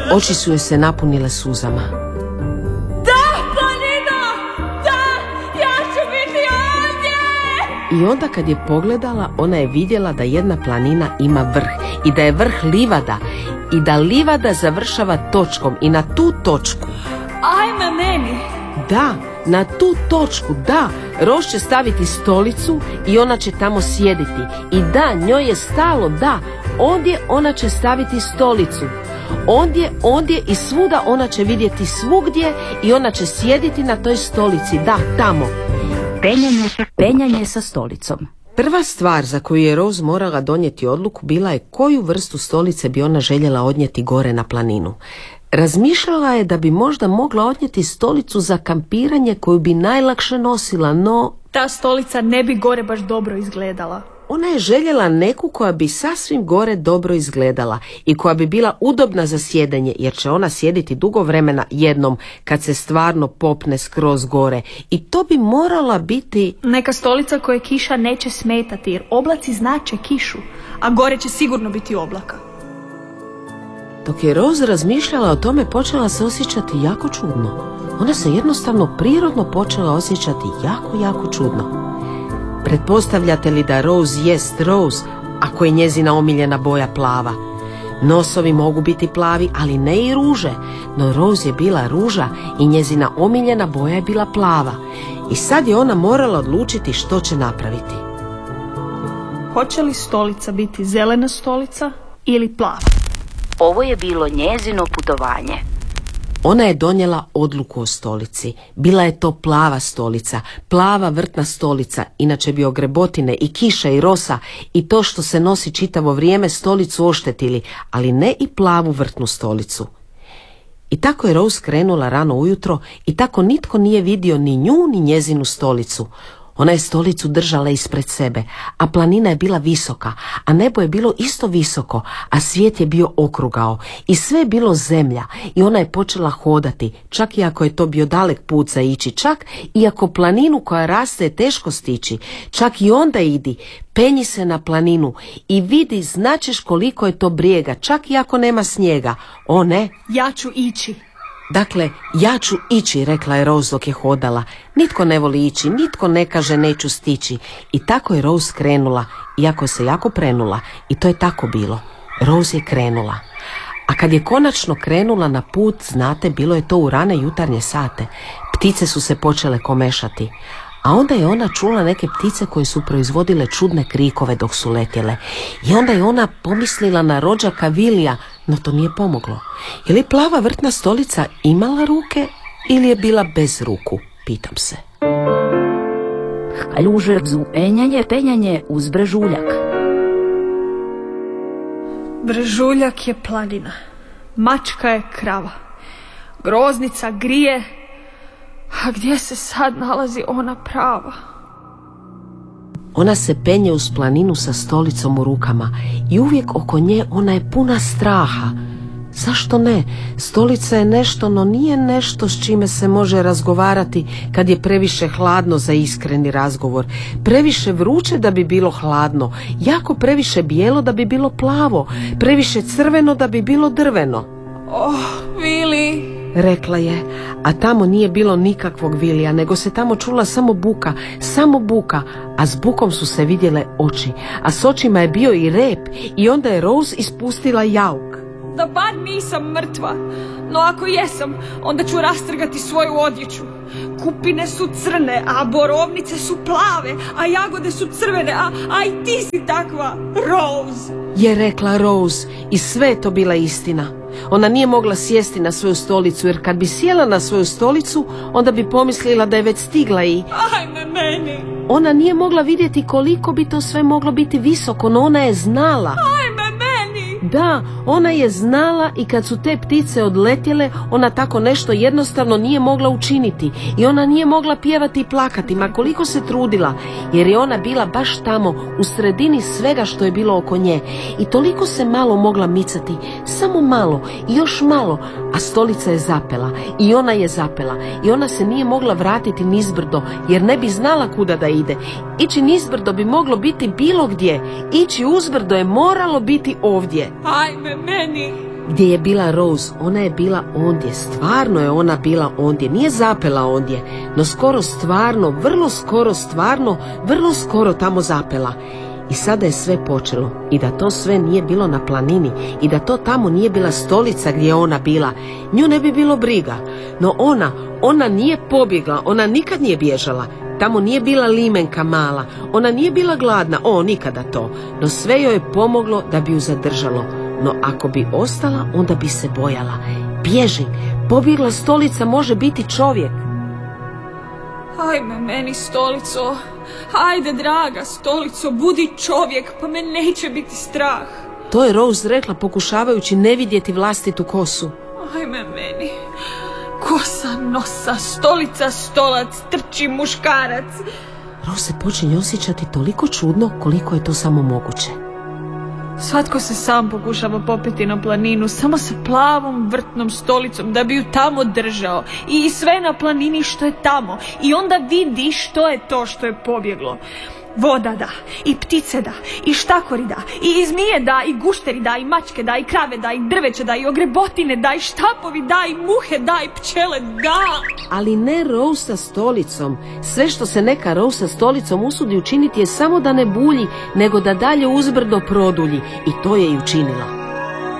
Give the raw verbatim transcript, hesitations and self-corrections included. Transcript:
Oči su joj se napunile suzama. Da, planina! Da, ja ću biti ovdje! I onda kad je pogledala, ona je vidjela da jedna planina ima vrh i da je vrh livada i da livada završava točkom i na tu točku. Ajme meni! Da, na tu točku, da, Rose će staviti stolicu i ona će tamo sjediti. I da, njoj je stalo, da, ondje ona će staviti stolicu. Ondje, ondje i svuda ona će vidjeti svugdje i ona će sjediti na toj stolici, da, tamo. Penjanje, penjanje sa stolicom. Prva stvar za koju je Rose morala donijeti odluku bila je koju vrstu stolice bi ona željela odnijeti gore na planinu. Razmišljala je da bi možda mogla odnijeti stolicu za kampiranje koju bi najlakše nosila, no... Ta stolica ne bi gore baš dobro izgledala. Ona je željela neku koja bi sasvim gore dobro izgledala i koja bi bila udobna za sjedenje, jer će ona sjediti dugo vremena jednom kad se stvarno popne skroz gore. I to bi morala biti... Neka stolica koje kiša neće smetati, jer oblaci znače kišu, a gore će sigurno biti oblaka. Dok je Rose razmišljala o tome, počela se osjećati jako čudno. Ona se jednostavno prirodno počela osjećati jako, jako čudno. Pretpostavljate li da Rose jest Rose, ako je njezina omiljena boja plava? Nosovi mogu biti plavi, ali ne i ruže. No Rose je bila ruža i njezina omiljena boja je bila plava. I sad je ona morala odlučiti što će napraviti. Hoće li stolica biti zelena stolica ili plava? Ovo je bilo njezino putovanje. Ona je donijela odluku o stolici. Bila je to plava stolica, plava vrtna stolica, inače bi ogrebotine i kiša i rosa i to što se nosi čitavo vrijeme stolicu oštetili, ali ne i plavu vrtnu stolicu. I tako je Rose krenula rano ujutro i tako nitko nije vidio ni nju ni njezinu stolicu. Ona je stolicu držala ispred sebe, a planina je bila visoka, a nebo je bilo isto visoko, a svijet je bio okrugao i sve je bilo zemlja i ona je počela hodati, čak i ako je to bio dalek put za ići, čak i ako planinu koja raste je teško stići, čak i onda idi, penji se na planinu i vidi, značeš koliko je to brijega, čak i ako nema snijega. O ne? Ja ću ići. Dakle, ja ću ići, rekla je Rose dok je hodala. Nitko ne voli ići, nitko ne kaže neću stići. I tako je Rose krenula, iako se jako prenula. I to je tako bilo. Rose je krenula. A kad je konačno krenula na put, znate, bilo je to u rane jutarnje sate. Ptice su se počele komešati. A onda je ona čula neke ptice koje su proizvodile čudne krikove dok su letjele. I onda je ona pomislila na rođaka Vilija, no to nije pomoglo. Je li plava vrtna stolica imala ruke ili je bila bez ruku, pitam se. Lužerzu, penjanje, penjanje uz brežuljak. Brežuljak je planina, mačka je krava, groznica grije, a gdje se sad nalazi ona prava? Ona se penje uz planinu sa stolicom u rukama i uvijek oko nje ona je puna straha. Zašto ne? Stolica je nešto, no nije nešto s čime se može razgovarati kad je previše hladno za iskreni razgovor. Previše vruće da bi bilo hladno, jako previše bijelo da bi bilo plavo, previše crveno da bi bilo drveno. Oh, Vili, rekla je, a tamo nije bilo nikakvog Vilija, nego se tamo čula samo buka, samo buka, a s bukom su se vidjele oči, a s očima je bio i rep i onda je Rose ispustila jauk. Da bar nisam mrtva, no ako jesam, onda ću rastrgati svoju odjeću. Kupine su crne, a borovnice su plave, a jagode su crvene, a, a i ti si takva, Rose, je rekla Rose, i sve je to bila istina. Ona nije mogla sjesti na svoju stolicu, jer kad bi sjela na svoju stolicu, onda bi pomislila da je već stigla i... Ajme meni! Ona nije mogla vidjeti koliko bi to sve moglo biti visoko, no ona je znala. Ajme meni! Da, ona je znala i kad su te ptice odletjele, ona tako nešto jednostavno nije mogla učiniti. I ona nije mogla pjevati i plakati, ma koliko se trudila, jer je ona bila baš tamo, u sredini svega što je bilo oko nje. I toliko se malo mogla micati, samo malo i još malo, a stolica je zapela i ona je zapela i ona se nije mogla vratiti nizbrdo, jer ne bi znala kuda da ide. Ići nizbrdo bi moglo biti bilo gdje, ići uzbrdo je moralo biti ovdje. Ajme meni! gdje je bila Rose, ona je bila ondje, stvarno je ona bila ondje, nije zapela ondje, no skoro stvarno, vrlo skoro stvarno, vrlo skoro tamo zapela. I sada je sve počelo i da to sve nije bilo na planini i da to tamo nije bila stolica gdje je ona bila, nju ne bi bilo briga. No ona, ona nije pobjegla, ona nikad nije bježala. Tamo nije bila limenka mala, ona nije bila gladna, o, nikada to. No sve joj je pomoglo da bi ju zadržalo. No ako bi ostala, onda bi se bojala. Bježi, pobjegla stolica može biti čovjek. Ajme meni, stolico, ajde draga stolico, budi čovjek, pa me neće biti strah. To je Rose rekla pokušavajući ne vidjeti vlastitu kosu. Ajme meni, kosa, nosa, stolica, stolac, trči muškarac. Rose se počinje osjećati toliko čudno koliko je to samo moguće. Svatko se sam pokušava popeti na planinu samo sa plavom vrtnom stolicom da bi ju tamo držao i sve na planini što je tamo i onda vidi što je to što je pobjeglo. Voda da, i ptice da, i štakori da, i zmije da, i gušteri da, i mačke da, i krave da, i drveće da, i ogrebotine da, i štapovi da, i muhe da, i pčele da. Ali ne Rose sa stolicom. Sve što se neka Rose sa stolicom usudi učiniti je samo da ne bulji, nego da dalje uzbrdo produlji. I to je i učinila.